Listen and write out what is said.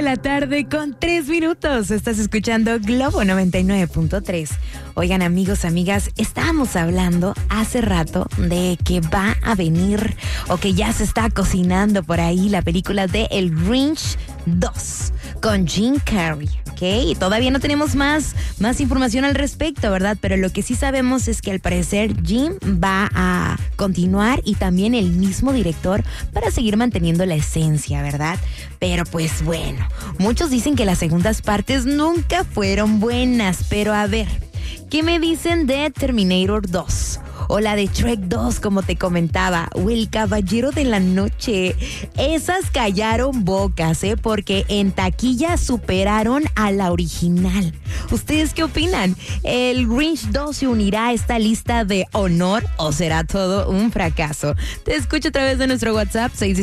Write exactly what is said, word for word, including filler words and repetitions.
la tarde con tres minutos. Estás escuchando Globo noventa y nueve punto tres. Oigan, amigos, amigas, estábamos hablando hace rato de que va a venir o que ya se está cocinando por ahí la película de El Grinch dos con Jim Carrey. Ok, todavía no tenemos más, más información al respecto, ¿verdad? Pero lo que sí sabemos es que al parecer Jim va a continuar y también el mismo director para seguir manteniendo la esencia, ¿verdad? Pero pues bueno, muchos dicen que las segundas partes nunca fueron buenas, pero a ver, ¿qué me dicen de Terminator dos? O la de Shrek dos, como te comentaba, o El Caballero de la Noche. Esas callaron bocas, ¿eh? Porque en taquilla superaron a la original. ¿Ustedes qué opinan? ¿El Grinch dos se unirá a esta lista de honor o será todo un fracaso? Te escucho a través de nuestro WhatsApp seis